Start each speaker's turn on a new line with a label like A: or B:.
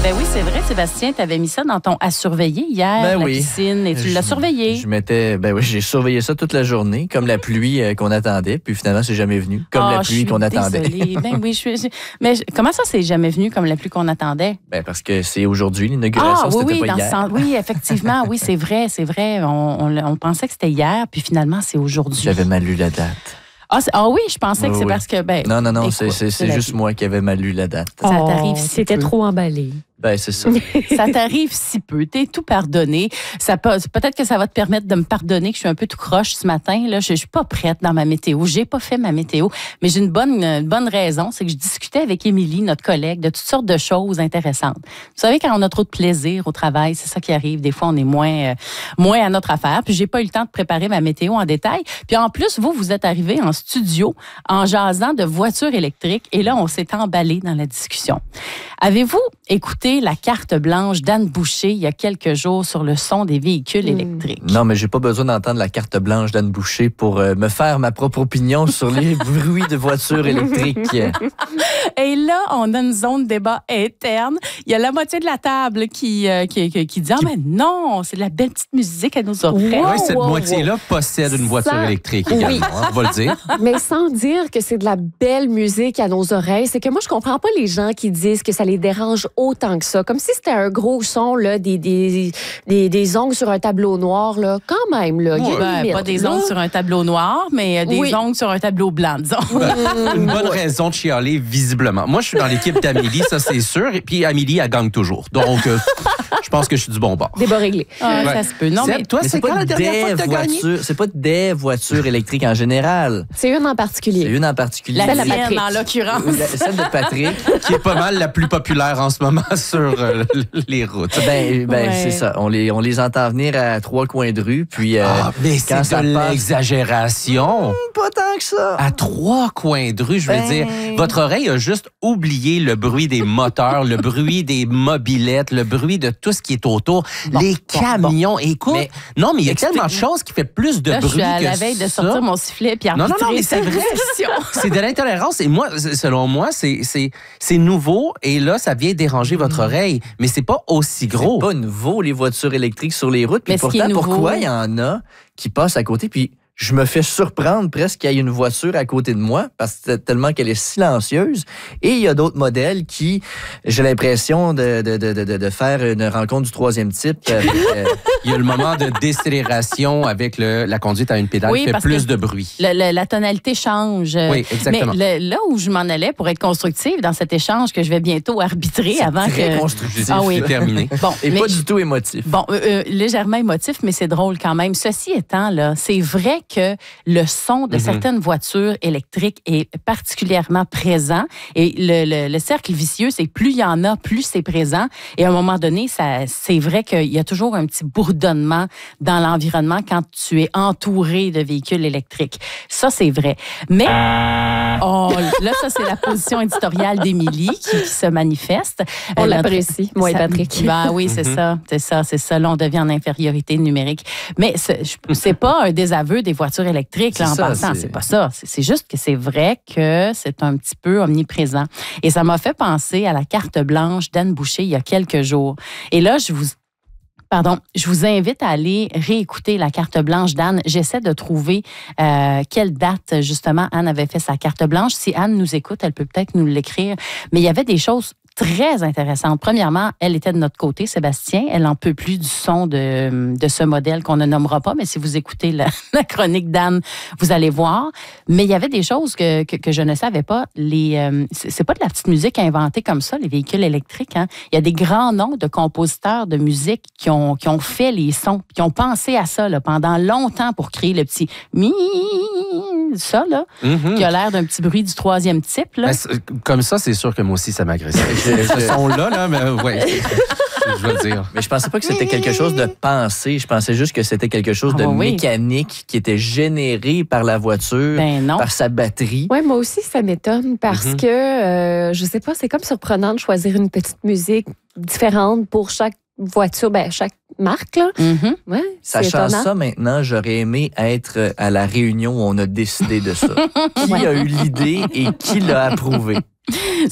A: Ben oui, c'est vrai, Sébastien, tu avais mis ça dans ton à surveiller hier, la piscine, et tu l'as surveillé.
B: J'ai surveillé ça toute la journée, comme la pluie qu'on attendait, puis finalement, c'est jamais venu, comme la pluie qu'on attendait.
A: Ben oui, mais comment ça, c'est jamais venu comme la pluie qu'on attendait?
B: Ben parce que c'est aujourd'hui, l'inauguration, c'était pas hier.
A: Oui, effectivement, oui, c'est vrai. On pensait que c'était hier, puis finalement, c'est aujourd'hui.
B: J'avais mal lu la date.
A: Ah oui, je pensais que c'est parce que...
B: Non, c'est juste moi qui avais mal lu la date.
A: Ça t'arrive si
C: c'était trop emballé.
B: Ben, c'est ça.
A: Ça t'arrive si peu. T'es tout pardonné. Peut-être que ça va te permettre de me pardonner que je suis un peu tout croche ce matin. Là. Je suis pas prête dans ma météo. J'ai pas fait ma météo. Mais j'ai une bonne raison. C'est que je discutais avec Émilie, notre collègue, de toutes sortes de choses intéressantes. Vous savez, quand on a trop de plaisir au travail, c'est ça qui arrive. Des fois, on est moins à notre affaire. Puis j'ai pas eu le temps de préparer ma météo en détail. Puis en plus, vous êtes arrivés en studio en jasant de voitures électriques. Et là, on s'est emballé dans la discussion. Avez-vous écouté la carte blanche d'Anne Boucher il y a quelques jours sur le son des véhicules électriques?
B: Non, mais j'ai pas besoin d'entendre la carte blanche d'Anne Boucher pour me faire ma propre opinion sur les bruits de voitures électriques.
A: Et là, on a une zone de débat interne. Il y a la moitié de la table qui dit « Ah, mais non, c'est de la belle petite musique à nos oreilles. »
D: Oui, cette moitié-là possède une voiture électrique également, on va le dire.
C: Mais sans dire que c'est de la belle musique à nos oreilles, c'est que moi, je comprends pas les gens qui disent que ça les dérange autant que ça. Comme si c'était un gros son, là, des ongles sur un tableau noir, là. Quand même, là.
A: Pas des ongles sur un tableau noir, mais des ongles sur un tableau blanc, disons.
D: Une bonne raison de chialer, visiblement. Moi, je suis dans l'équipe d'Amélie, ça, c'est sûr. Et puis, Amélie, elle gagne toujours. Donc, je pense que je suis du bon bord.
C: Débat réglé.
A: Ça se peut. Non, mais
D: toi, c'est quand la dernière fois que t'as gagné?
B: C'est pas des voitures électriques en général.
C: C'est une en particulier.
A: La tienne, en l'occurrence.
B: Celle de Patrick.
D: Qui est pas mal la plus populaire en ce moment sur les routes.
B: C'est ça. On les entend venir à 3 coins de rue, puis
D: mais c'est de l'exagération.
B: Pas tant que ça.
D: À 3 coins de rue, je veux dire, votre oreille a juste oublié le bruit des moteurs, le bruit des mobylettes, le bruit de tout ce qui est autour, les camions. Écoute, mais il y a tellement de choses qui fait plus de bruit que ça.
A: Je suis à la veille de sortir mon sifflet puis arbitrer.
D: Non, mais c'est vrai. C'est de l'intolérance. Et moi, selon moi, c'est nouveau. Et là, ça vient déranger votre oreille. Mais c'est pas aussi gros.
B: C'est pas nouveau, les voitures électriques sur les routes. Puis pourtant, pourquoi il y en a qui passent à côté? Puis je me fais surprendre presque qu'il y ait une voiture à côté de moi parce que tellement qu'elle est silencieuse. Et il y a d'autres modèles qui, j'ai l'impression de faire une rencontre du 3e type.
D: Il y a le moment de décélération avec la conduite à une pédale qui fait plus de bruit.
A: La tonalité change.
D: Oui, exactement.
A: Mais là où je m'en allais pour être constructive dans cet échange que je vais bientôt arbitrer avant que...
B: très constructif.
D: C'est terminé.
B: Bon, et pas du tout émotif.
A: Bon, légèrement émotif, mais c'est drôle quand même. Ceci étant, là, c'est vrai que le son de certaines voitures électriques est particulièrement présent. Et le cercle vicieux, c'est plus il y en a, plus c'est présent. Et à un moment donné, c'est vrai qu'il y a toujours un petit bourdonnement dans l'environnement quand tu es entouré de véhicules électriques. Ça, c'est vrai. Mais, là, ça, c'est la position éditoriale d'Émilie qui se manifeste.
C: On l'apprécie, moi et Patrick.
A: Oui, c'est ça. Là, on devient en infériorité numérique. Mais c'est pas un désaveu des voitures électriques, là, en passant. C'est pas ça. C'est juste que c'est vrai que c'est un petit peu omniprésent. Et ça m'a fait penser à la carte blanche d'Anne Boucher il y a quelques jours. Et là, je vous invite à aller réécouter la carte blanche d'Anne. J'essaie de trouver quelle date, justement, Anne avait fait sa carte blanche. Si Anne nous écoute, elle peut peut-être nous l'écrire. Mais il y avait des choses très intéressante. Premièrement, elle était de notre côté, Sébastien. Elle n'en peut plus du son de ce modèle qu'on ne nommera pas, mais si vous écoutez la chronique d'Anne, vous allez voir. Mais il y avait des choses que je ne savais pas. C'est pas de la petite musique inventée comme ça, les véhicules électriques. Hein. Il y a des grands noms de compositeurs de musique qui ont fait les sons, qui ont pensé à ça là, pendant longtemps pour créer le petit ça, là, qui a l'air d'un petit bruit du 3e type. Là.
D: Comme ça, c'est sûr que moi aussi, ça m'agresse. Ce son-là, mais ouais, je veux dire.
B: Mais je pensais pas que c'était quelque chose de pensé. Je pensais juste que c'était quelque chose de mécanique qui était généré par la voiture, par sa batterie.
C: Oui, moi aussi, ça m'étonne parce que, je sais pas, c'est comme surprenant de choisir une petite musique différente pour chaque voiture, chaque marque, là. Ouais,
B: sachant ça maintenant, j'aurais aimé être à la réunion où on a décidé de ça. Qui a eu l'idée et qui l'a approuvé?